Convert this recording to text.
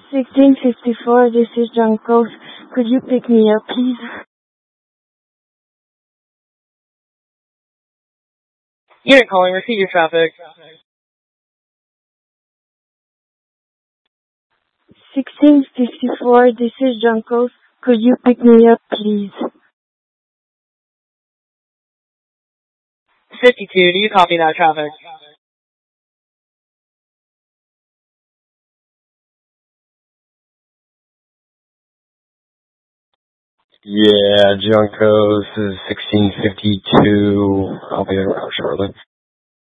1654, this is Junkos. Could you pick me up, please? Unit calling, repeat your traffic. 1654, this is Junkos. Could you pick me up, please? 52, do you copy that traffic? Yeah, Junkos is 1652. I'll be around shortly.